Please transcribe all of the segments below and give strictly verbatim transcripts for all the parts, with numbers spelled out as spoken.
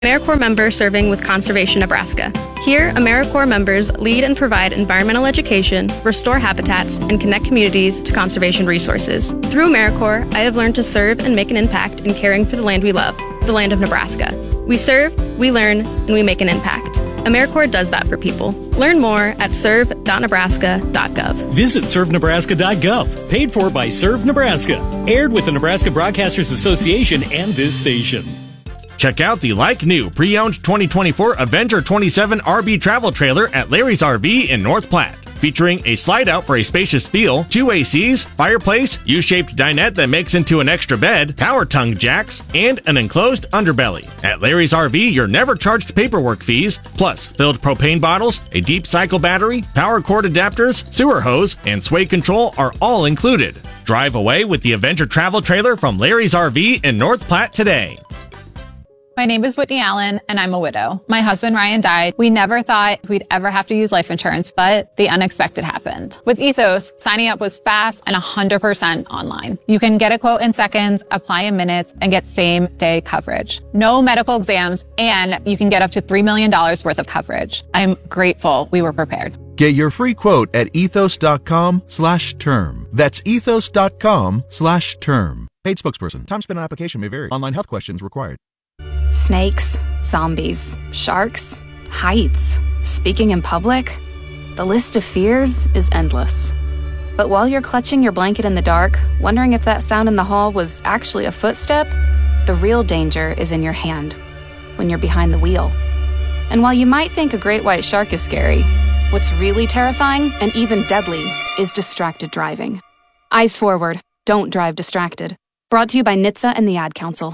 AmeriCorps member serving with Conservation Nebraska. Here, AmeriCorps members lead and provide environmental education, restore habitats, and connect communities to conservation resources. Through AmeriCorps, I have learned to serve and make an impact in caring for the land we love, the land of Nebraska. We serve, we learn, and we make an impact. AmeriCorps does that for people. Learn more at serve dot nebraska dot gov. Visit serve nebraska dot gov. Paid for by Serve Nebraska. Aired with the Nebraska Broadcasters Association and this station. Check out the like-new pre-owned twenty twenty-four Avenger twenty-seven R V travel trailer at Larry's R V in North Platte. Featuring a slide-out for a spacious feel, two A Cs, fireplace, U-shaped dinette that makes into an extra bed, power tongue jacks, and an enclosed underbelly. At Larry's R V, you're never charged paperwork fees, plus filled propane bottles, a deep cycle battery, power cord adapters, sewer hose, and sway control are all included. Drive away with the Avenger travel trailer from Larry's R V in North Platte today. My name is Whitney Allen, and I'm a widow. My husband, Ryan, died. We never thought we'd ever have to use life insurance, but the unexpected happened. With Ethos, signing up was fast and one hundred percent online. You can get a quote in seconds, apply in minutes, and get same-day coverage. No medical exams, and you can get up to three million dollars worth of coverage. I'm grateful we were prepared. Get your free quote at ethos.com slash term. That's ethos.com slash term. Paid spokesperson. Time spent on application may vary. Online health questions required. Snakes, zombies, sharks, heights, speaking in public. The list of fears is endless. But while you're clutching your blanket in the dark, wondering if that sound in the hall was actually a footstep, the real danger is in your hand, when you're behind the wheel. And while you might think a great white shark is scary, what's really terrifying and even deadly is distracted driving. Eyes forward, don't drive distracted. Brought to you by N H T S A and the Ad Council.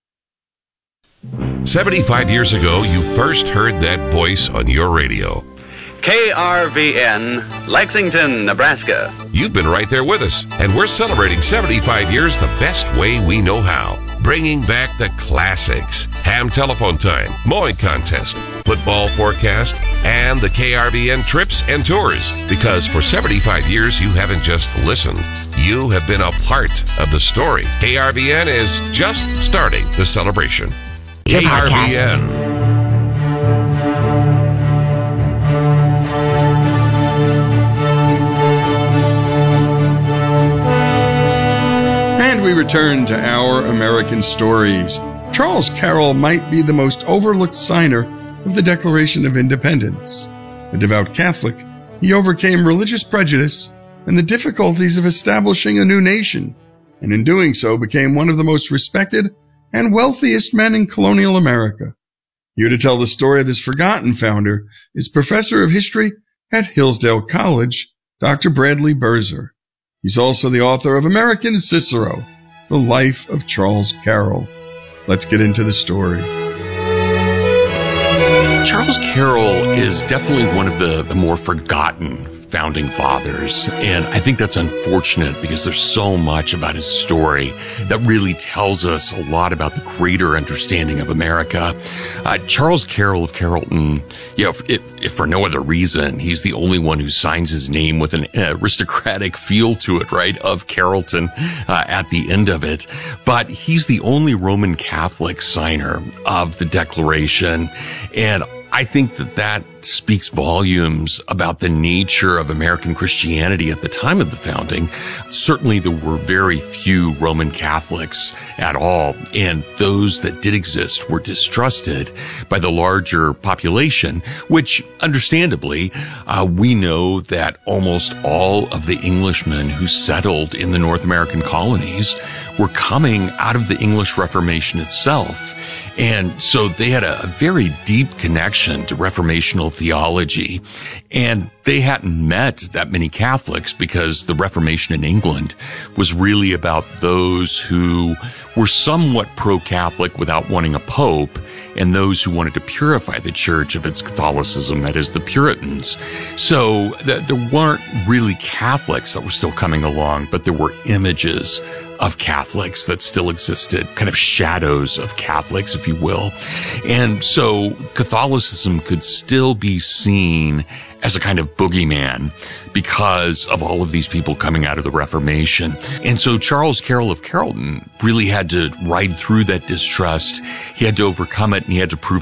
seventy-five years ago, you first heard that voice on your radio. K R V N, Lexington, Nebraska. You've been right there with us, and we're celebrating seventy-five years the best way we know how. Bringing back the classics, ham telephone time, mowing contest, football forecast, and the K R V N trips and tours. Because for seventy-five years, you haven't just listened. You have been a part of the story. K R V N is just starting the celebration. K R V N. And we return to Our American Stories. Charles Carroll might be the most overlooked signer of the Declaration of Independence. A devout Catholic, he overcame religious prejudice and the difficulties of establishing a new nation, and in doing so became one of the most respected and wealthiest men in colonial America. Here to tell the story of this forgotten founder is Professor of History at Hillsdale College, Doctor Bradley Birzer. He's also the author of American Cicero, The Life of Charles Carroll. Let's get into the story. Charles Carroll is definitely one of the, the more forgotten founding fathers, and I think that's unfortunate because there's so much about his story that really tells us a lot about the greater understanding of America. Uh, Charles Carroll of Carrollton, you know, if, if, if for no other reason, he's the only one who signs his name with an aristocratic feel to it, right, of Carrollton uh, at the end of it. But he's the only Roman Catholic signer of the Declaration, and I think that that speaks volumes about the nature of American Christianity at the time of the founding. Certainly there were very few Roman Catholics at all, and those that did exist were distrusted by the larger population, which understandably, uh, we know that almost all of the Englishmen who settled in the North American colonies were coming out of the English Reformation itself. And so they had a, a very deep connection to Reformational theology, and they hadn't met that many Catholics because the Reformation in England was really about those who were somewhat pro-Catholic without wanting a pope, and those who wanted to purify the church of its Catholicism, that is, the Puritans. So th- there weren't really Catholics that were still coming along, but there were images of Catholics that still existed, kind of shadows of Catholics, if you will. And so Catholicism could still be seen as a kind of boogeyman because of all of these people coming out of the Reformation. And so Charles Carroll of Carrollton really had to ride through that distrust. He had to overcome it, and he had to prove